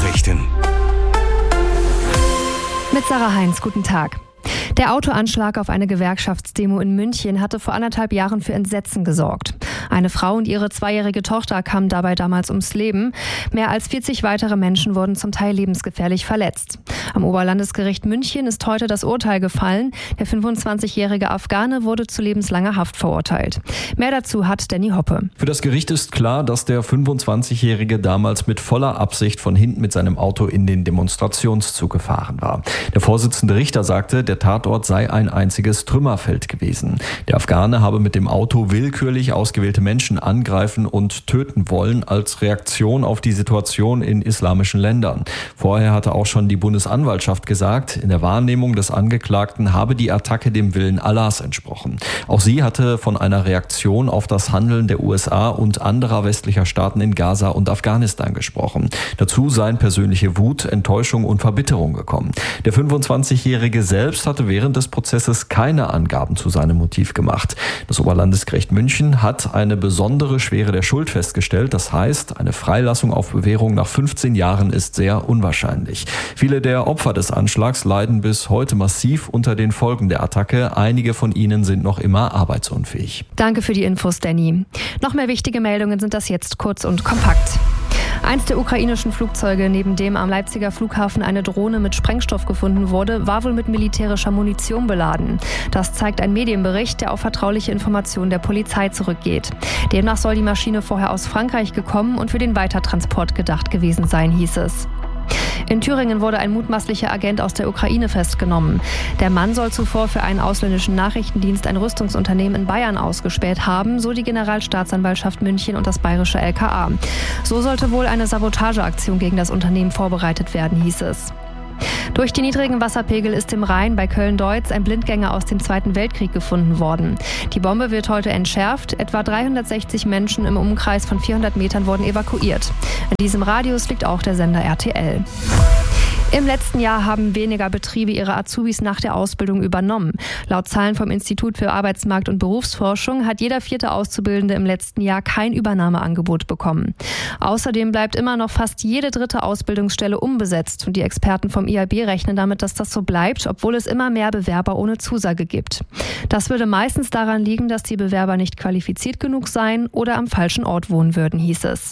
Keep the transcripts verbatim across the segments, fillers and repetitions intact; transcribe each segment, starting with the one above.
Nachrichten. Mit Sarah Heinz, guten Tag. Der Autoanschlag auf eine Gewerkschaftsdemo in München hatte vor anderthalb Jahren für Entsetzen gesorgt. Eine Frau und ihre zweijährige Tochter kamen dabei damals ums Leben. Mehr als vierzig weitere Menschen wurden zum Teil lebensgefährlich verletzt. Am Oberlandesgericht München ist heute das Urteil gefallen. Der fünfundzwanzigjährige Afghane wurde zu lebenslanger Haft verurteilt. Mehr dazu hat Danny Hoppe. Für das Gericht ist klar, dass der fünfundzwanzigjährige damals mit voller Absicht von hinten mit seinem Auto in den Demonstrationszug gefahren war. Der Vorsitzende Richter sagte, der Tatort sei ein einziges Trümmerfeld gewesen. Der Afghane habe mit dem Auto willkürlich ausgewählte Menschen angreifen und töten wollen als Reaktion auf die Situation in islamischen Ländern. Vorher hatte auch schon die Bundesanwaltschaft gesagt, in der Wahrnehmung des Angeklagten habe die Attacke dem Willen Allahs entsprochen. Auch sie hatte von einer Reaktion auf das Handeln der U S A und anderer westlicher Staaten in Gaza und Afghanistan gesprochen. Dazu seien persönliche Wut, Enttäuschung und Verbitterung gekommen. Der fünfundzwanzigjährige selbst hatte während des Prozesses keine Angaben zu seinem Motiv gemacht. Das Oberlandesgericht München hat eine besondere Schwere der Schuld festgestellt. Das heißt, eine Freilassung auf Bewährung nach fünfzehn Jahren ist sehr unwahrscheinlich. Viele der Opfer des Anschlags leiden bis heute massiv unter den Folgen der Attacke. Einige von ihnen sind noch immer arbeitsunfähig. Danke für die Infos, Danny. Noch mehr wichtige Meldungen sind das jetzt kurz und kompakt. Eins der ukrainischen Flugzeuge, neben dem am Leipziger Flughafen eine Drohne mit Sprengstoff gefunden wurde, war wohl mit militärischer Munition beladen. Das zeigt ein Medienbericht, der auf vertrauliche Informationen der Polizei zurückgeht. Demnach soll die Maschine vorher aus Frankreich gekommen und für den Weitertransport gedacht gewesen sein, hieß es. In Thüringen wurde ein mutmaßlicher Agent aus der Ukraine festgenommen. Der Mann soll zuvor für einen ausländischen Nachrichtendienst ein Rüstungsunternehmen in Bayern ausgespäht haben, so die Generalstaatsanwaltschaft München und das bayerische L K A. So sollte wohl eine Sabotageaktion gegen das Unternehmen vorbereitet werden, hieß es. Durch die niedrigen Wasserpegel ist im Rhein bei Köln-Deutz ein Blindgänger aus dem Zweiten Weltkrieg gefunden worden. Die Bombe wird heute entschärft. Etwa dreihundertsechzig Menschen im Umkreis von vierhundert Metern wurden evakuiert. In diesem Radius liegt auch der Sender R T L. Im letzten Jahr haben weniger Betriebe ihre Azubis nach der Ausbildung übernommen. Laut Zahlen vom Institut für Arbeitsmarkt- und Berufsforschung hat jeder vierte Auszubildende im letzten Jahr kein Übernahmeangebot bekommen. Außerdem bleibt immer noch fast jede dritte Ausbildungsstelle unbesetzt. Und die Experten vom I A B rechnen damit, dass das so bleibt, obwohl es immer mehr Bewerber ohne Zusage gibt. Das würde meistens daran liegen, dass die Bewerber nicht qualifiziert genug seien oder am falschen Ort wohnen würden, hieß es.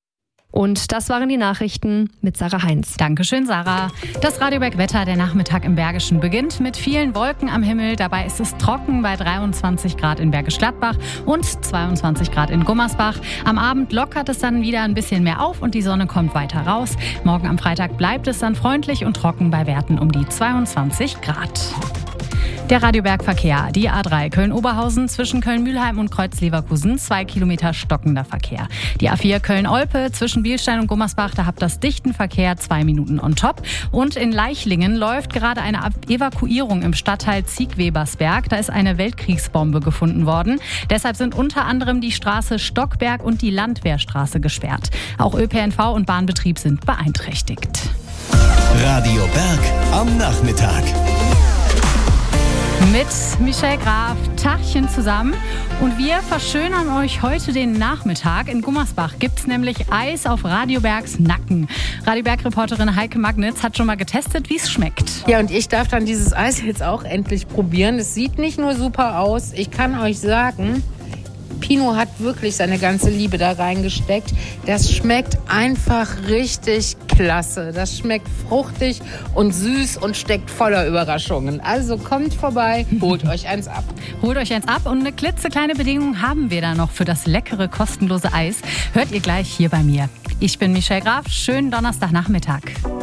Und das waren die Nachrichten mit Sarah Heinz. Dankeschön, Sarah. Das Radioberg-Wetter, der Nachmittag im Bergischen beginnt mit vielen Wolken am Himmel. Dabei ist es trocken bei dreiundzwanzig Grad in Bergisch Gladbach und zweiundzwanzig Grad in Gummersbach. Am Abend lockert es dann wieder ein bisschen mehr auf und die Sonne kommt weiter raus. Morgen am Freitag bleibt es dann freundlich und trocken bei Werten um die zweiundzwanzig Grad. Der Radioberg-Verkehr, die A drei Köln-Oberhausen zwischen Köln-Mühlheim und Kreuz-Leverkusen, zwei Kilometer stockender Verkehr. Die A vier Köln-Olpe zwischen Bielstein und Gummersbach, da habt das dichten Verkehr, zwei Minuten on top. Und in Leichlingen läuft gerade eine Evakuierung im Stadtteil Ziegwebersberg. Da ist eine Weltkriegsbombe gefunden worden. Deshalb sind unter anderem die Straße Stockberg und die Landwehrstraße gesperrt. Auch Ö P N V und Bahnbetrieb sind beeinträchtigt. Radio Berg am Nachmittag. Mit Michelle Graf, Tagchen zusammen. Und wir verschönern euch heute den Nachmittag. In Gummersbach gibt es nämlich Eis auf Radio Bergs Nacken. Radio Berg-Reporterin Heike Magnitz hat schon mal getestet, wie es schmeckt. Ja, und ich darf dann dieses Eis jetzt auch endlich probieren. Es sieht nicht nur super aus, ich kann euch sagen, Pino hat wirklich seine ganze Liebe da reingesteckt. Das schmeckt einfach richtig klasse. Das schmeckt fruchtig und süß und steckt voller Überraschungen. Also kommt vorbei, holt euch eins ab. Holt euch eins ab und eine klitzekleine Bedingung haben wir da noch für das leckere, kostenlose Eis. Hört ihr gleich hier bei mir. Ich bin Michelle Graf. Schönen Donnerstagnachmittag.